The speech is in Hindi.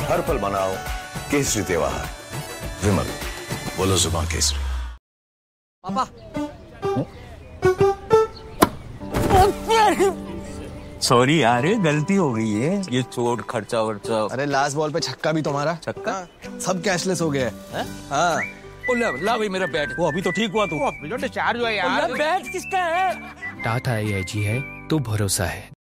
हर पल मनाओ केसरी त्योहार। विमल, बोलो जुबान केसरी। पापा सॉरी यार, गलती हो गई है। ये चोट खर्चा वर्चा। अरे लास्ट बॉल पे छक्का भी तुम्हारा। छक्का? सब कैशलेस हो गया है। हाँ। ला भाई मेरा बैट। वो अभी तो ठीक हुआ तू। डिस्चार्ज हुआ यार। बैट किसका है? टाटा AIG है तो भरोसा है।